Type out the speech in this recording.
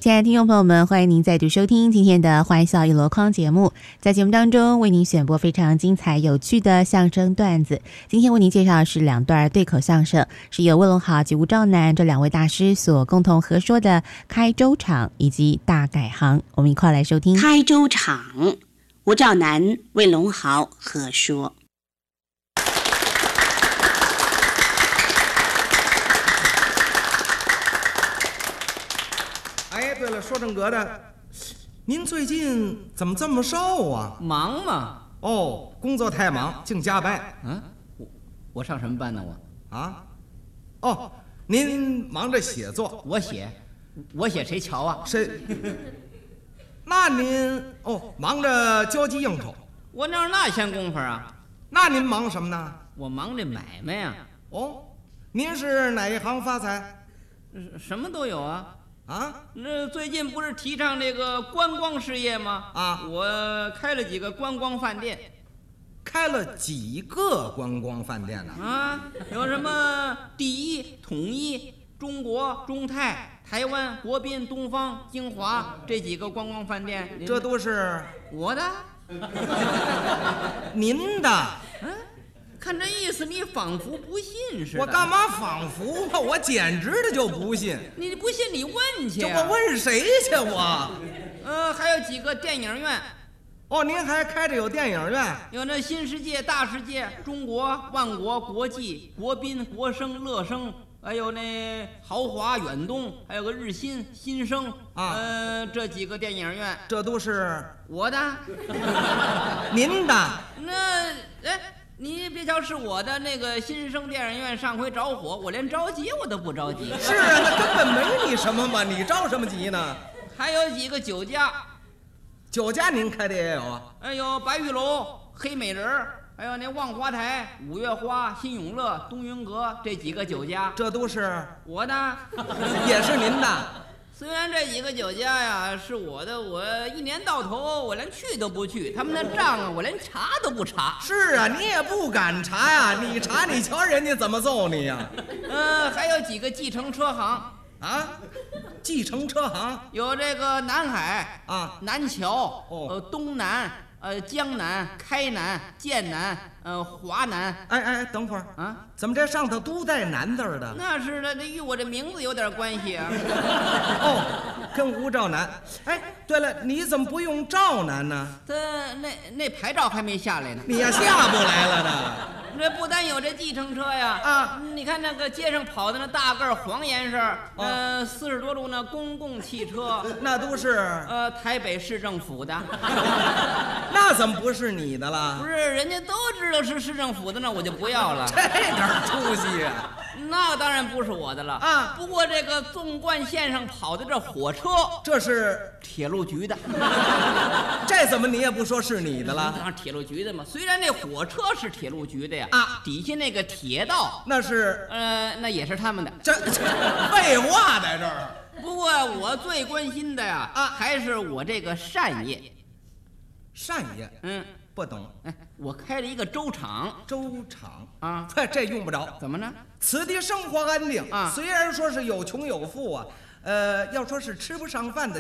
亲爱的听众朋友们，欢迎您再度收听今天的欢笑一箩筐节目。在节目当中为您选播非常精彩有趣的相声段子。今天为您介绍的是2段对口相声，是由魏龙豪及吴兆南这2位大师所共同合说的开粥厂以及大改行。我们一块来收听开粥厂，吴兆南、魏龙豪合说。 哎，对了，说正格的，您最近怎么这么瘦啊？ 忙嘛？ 哦，工作太忙，净加班。 啊，我上什么班呢？ 啊？哦，您忙着写作。 我写谁瞧啊？ 谁？那您忙着交际应酬。 我哪有那闲工夫啊？ 那您忙什么呢？ 我忙这买卖呀。 哦，您是哪一行发财？ 什么都有啊。 啊， 那最近不是提倡这个观光事业吗？ 啊， 我开了几个观光饭店。 开了几个观光饭店呢？ 啊，有什么第一、统一、中国、中泰、台湾、国宾、东方、精华这几个观光饭店， 这都是我的。 您的。 看这意思，你仿佛不信似的。 我干嘛仿佛啊？我简直的就不信。 你不信，你问去。 这我问谁去？我。 还有几个电影院。 哦，您还开着有电影院？ 有那新世界、大世界、中国、万国、国际、国宾、国声、乐声，还有那豪华远东，还有个日新、新生啊。这几个电影院， 这都是我的。 您的？ 那你别瞧是我的那个新生电影院上回着火，我连着急我都不着急。 是啊，那根本没你什么嘛，你着什么急呢？ 还有几个酒家。 酒家您开的也有啊？ 有白玉楼、黑美人，还有那万华台、五月花、新永乐、东云阁这几个酒家， 这都是我的， 也是您的。 虽然这几个酒家呀是我的，我一年到头我连去都不去，他们的账啊我连查都不查。 是啊，你也不敢查呀，你查你瞧人家怎么揍你呀？ 还有几个计程车行啊，计程车行有这个南海啊、 南桥、东南、江南、开南、建南、华南。 哎，等会儿啊，怎么这上头都带南字的？ 那是的，这与我这名字有点关系啊。 跟吴兆南。哎，对了，你怎么不用兆南呢？ 他那牌照还没下来呢。 你呀下不来了呢。 这不单有这计程车呀，你看那个街上跑的那大个黄颜色，40多路那公共汽车， 那都是台北市政府的。 那怎么不是你的了？ 不是，人家都知道是市政府的，那我就不要了。 这点出息啊！ 那当然不是我的了啊。 不过这个纵贯线上跑的这火车， 这是铁路局的。 这怎么你也不说是你的了？ 当然铁路局的嘛。虽然那火车是铁路局的呀，底下那个铁道那是那也是他们的。 这废话在这儿。 不过我最关心的呀，还是我这个善业。 善业？不懂。 我开了一个粥厂。 粥厂啊？ 这用不着。 怎么呢？ 此地生活安定啊， 虽然说是有穷有富啊，要说是吃不上饭的